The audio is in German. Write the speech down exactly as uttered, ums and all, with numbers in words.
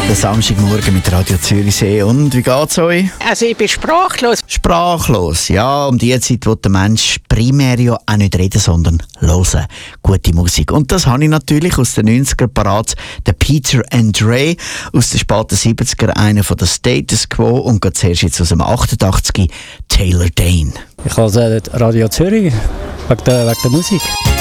Der Samstagmorgen mit Radio Zürichsee. Und wie geht's euch? Also ich bin sprachlos. Sprachlos, ja. Um die Zeit, wo der Mensch primär ja auch nicht reden, sondern hören. Gute Musik. Und das habe ich natürlich aus den neunziger parat. Der Peter Andre aus den späten siebziger, einer von der Status Quo. Und geht zuerst jetzt aus dem achtundachtziger, Taylor Dane. Ich höre Radio Zürich wegen der, wegen der Musik.